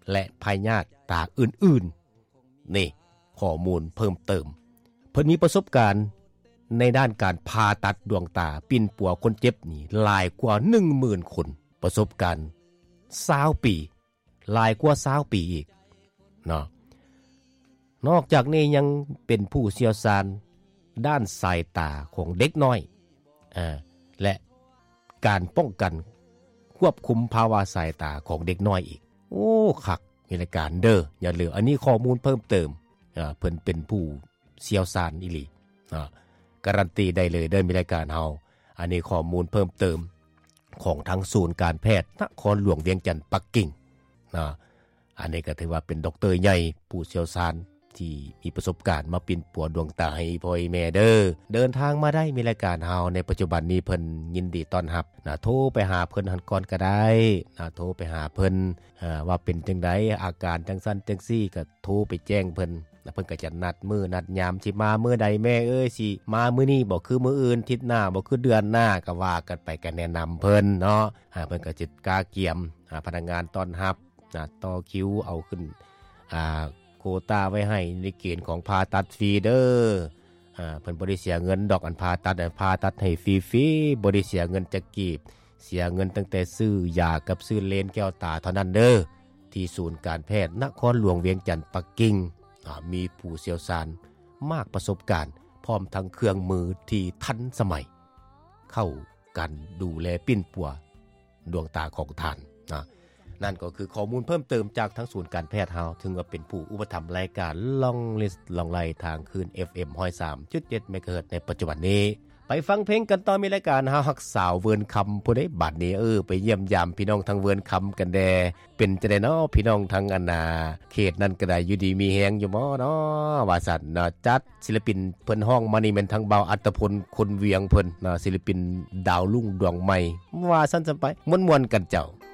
และพยาธิตาอื่นๆนี่ข้อมูลเพิ่มเติมเพิ่นมีประสบการณ์ในด้านการผ่าตัดดวงตาปิ้นปัวคนเจ็บนี่หลายกว่า 10,000 คนประสบการณ์20ปีหลายกว่า20ปีอีกเนาะนอกจากนี้ยังเป็นผู้เชี่ยวชาญด้านสายตาของเด็กน้อยและการป้องกันควบคุมภาวะสายตาของเด็กน้อยอีกโอ้คักมีรายการเด้ออย่าลืมอันนี้ข้อมูลเพิ่มเติมเพิ่นเป็นผู้เชี่ยวชาญอีหลีการันตีได้เลยเด้อมีรายการเฮาอันนี้ข้อมูลเพิ่มเติมของทางศูนย์การแพทย์นครหลวงเวียงจันทน์ปักกิ่งอันนี้ก็ถือว่าเป็นด็อกเตอร์ใหญ่ผู้เชี่ยวชาญที่มีประสบการณ์มาปิ้นปัวดวงตาให้พ่อแม่เด้อเดินทางมาได้มีรายการเฮาในปัจจุบันนี้เพิ่นยินดีต้อนรับโทรไปหาเพิ่นหันก่อนก็ได้โทรไปหาเพิ่นว่าเป็นจังได๋อาการจังซั่นจังซี่ก็โทรไปแจ้งเพิ่นเพิ่นก็จะนัดมื้อนัดยามสิมามื้อใดแม่เอ้ยสิมามื้อนี้บ่คือมื้ออื่นอาทิตย์หน้าบ่คือเดือนหน้าก็ว่ากันไปก็แนะนำเพิ่นเนาะเพิ่นก็จิตกาเกียมพนักงานต้อนรับต่อคิวเอาขึ้นโควตาไว้ให้ในเกณฑ์ของผ่าตัดฟรีเด้อเพิ่นบ่ได้เสียเงินดอกอันผ่าตัดให้ฟรีๆบ่ได้เสียเงินจักกีบเสียเงินตั้งแต่ซื้อยากับซื้อเลนส์แก้วตาเท่านั้นเด้อที่ศูนย์การแพทย์นครหลวงเวียงจันทน์ปักกิ่งมีผู้เชี่ยวชาญมากประสบการณ์พร้อมทั้งเครื่องมือที่ทันสมัยเข้ากันดูแลปิ้นปัวดวงตาของท่านนั่นก็คือข้อมูลเพิ่มเติมจากทั้งศูนย์การแพทย์เฮาถึงว่าเป็นผู้อุปถัมภ์รายการล่องลิสต์ล่องไล่ทางคืน FM 103.7 เมกะเฮิรตซ์ในปัจจุบันนี้ไปฟังเพลงกันต่อมีรายการเฮาฮักสาวเวิร์นคำผู้ใดบัดนี้ไปเยี่ยมยามพี่น้องทางเวิร์นคำกันแดเป็นจังได๋เนาะพี่น้องทางอันนาเขตนั้นก็ได้อยู่ดีมีแฮงอยู่บ่เนาะว่าซั่นจัดศิลปินเพิ่นฮ้องมานี่แม่นทางเบาอัตพลคนเวียงเพิ่นศิลปินดาวรุ่งดวงใหม่ว่าซั่นซะไปม่วนๆกันเจ้า